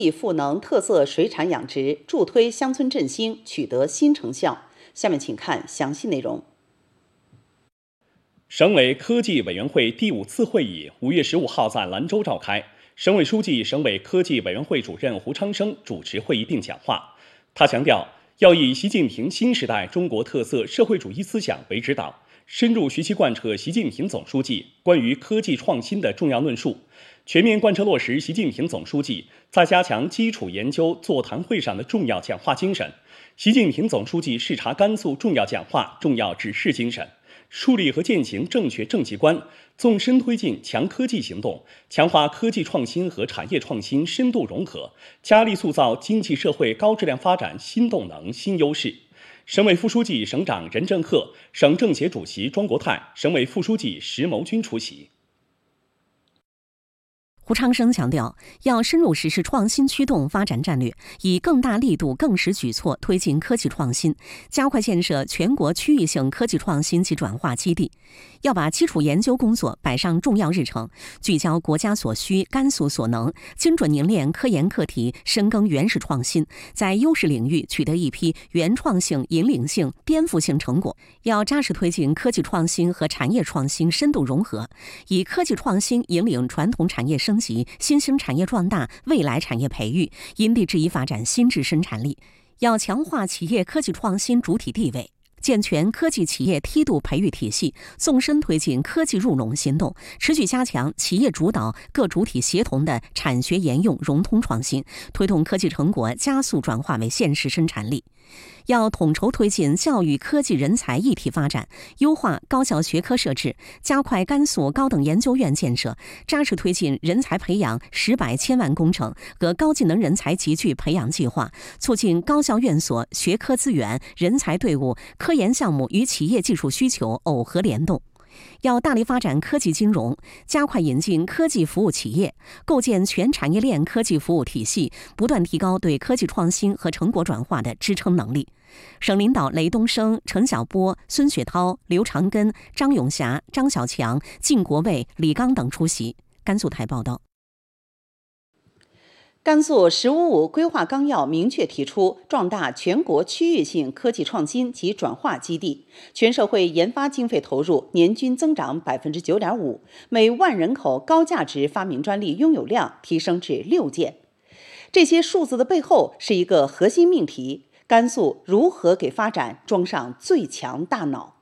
以赋能特色水产养殖，助推乡村振兴取得新成效。下面请看详细内容。 省委科技委员会第5次会议5月15号在兰州召开，省委书记、省委科技委员会主任胡昌生主持会议并讲话。他强调，要以习近平新时代中国特色社会主义思想为指导，深入学习贯彻习近平总书记关于科技创新的重要论述，全面贯彻落实习近平总书记在加强基础研究座谈会上的重要讲话精神，习近平总书记视察甘肃重要讲话、重要指示精神，树立和践行正确政绩观，纵深推进强科技行动，强化科技创新和产业创新深度融合，加力塑造经济社会高质量发展新动能、新优势。省委副书记、省长任正鹤、省政协主席庄国泰、省委副书记石谋军出席。 胡昌生强调，要深入实施创新驱动发展战略，以更大力度、更实举措推进科技创新，加快建设全国区域性科技创新及转化基地。要把基础研究工作摆上重要日程，聚焦国家所需、甘肃所能，精准凝练科研课题，深耕原始创新，在优势领域取得一批原创性、引领性、颠覆性成果。要扎实推进科技创新和产业创新深度融合，以科技创新引领传统产业升级、新兴产业壮大、未来产业培育，因地制宜发展新质生产力。要强化企业科技创新主体地位，健全科技企业梯度培育体系，纵深推进科技入笼行动，持续加强企业主导、各主体协同的产学研用融通创新，推动科技成果加速转化为现实生产力。要统筹推进教育科技人才一体发展，优化高校学科设置，加快甘肃高等研究院建设，扎实推进人才培养10百千万工程和高技能人才集聚培养计划，促进高校院所学科资源、人才队伍、科研项目与企业技术需求耦合联动。要大力发展科技金融，加快引进科技服务企业，构建全产业链科技服务体系，不断提高对科技创新和成果转化的支撑能力。省领导雷东升、陈晓波、孙雪涛、刘长根、张永霞、张小强、靳国卫、李刚等出席。甘肃台报道。 甘肃“十五五”规划纲要明确提出，壮大全国区域性科技创新及转化基地，全社会研发经费投入年均增长9.5%，每万人口高价值发明专利拥有量提升至6件。这些数字的背后是一个核心命题：甘肃如何给发展装上最强大脑？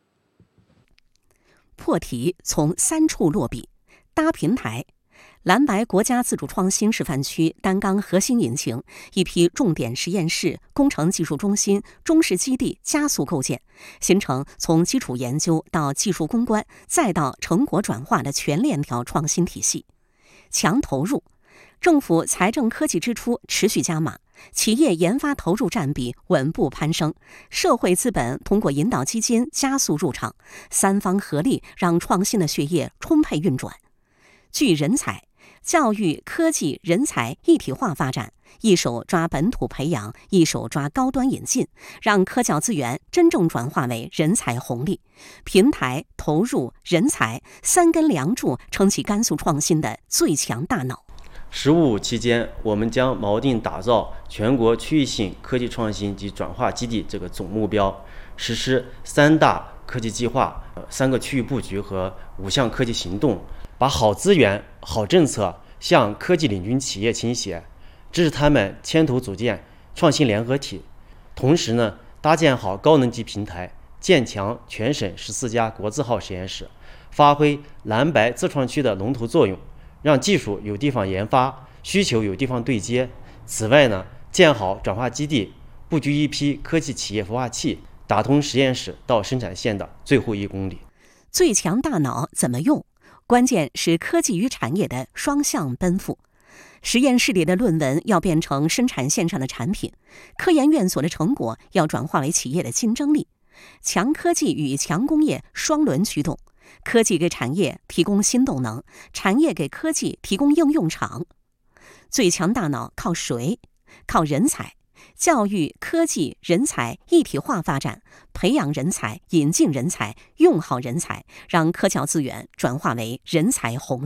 破题从3处落笔，搭平台。蓝白国家自主创新示范区担纲核心引擎，一批重点实验室、工程技术中心、中试基地加速构建，形成从基础研究到技术攻关再到成果转化的全链条创新体系。强投入，政府财政科技支出持续加码，企业研发投入占比稳步攀升，社会资本通过引导基金加速入场，3方合力让创新的血液充沛运转。聚人才，教育、科技、人才一体化发展，一手抓本土培养，一手抓高端引进，让科教资源真正转化为人才红利。平台、投入、人才3根梁柱撑起甘肃创新的最强大脑。 “15+5”期间，我们将锚定打造全国区域性科技创新及转化基地这个总目标，实施3大科技计划、3个区域布局和5项科技行动，把好资源、好政策向科技领军企业倾斜，支持他们牵头组建创新联合体。同时呢，搭建好高能级平台，建强全省14家国字号实验室，发挥蓝白自创区的龙头作用，让技术有地方研发，需求有地方对接。此外呢，建好转化基地，布局一批科技企业孵化器，打通实验室到生产线的最后1公里。 最强大脑怎么用？关键是科技与产业的双向奔赴。实验室里的论文要变成生产线上的产品，科研院所的成果要转化为企业的竞争力。强科技与强工业双轮驱动，科技给产业提供新动能，产业给科技提供应用场。最强大脑靠谁？靠人才。教育、科技、人才一体化发展，培养人才、引进人才、用好人才，让科教资源转化为人才红利。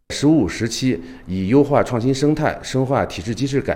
“十五”时期以优化创新生态、深化体制机制改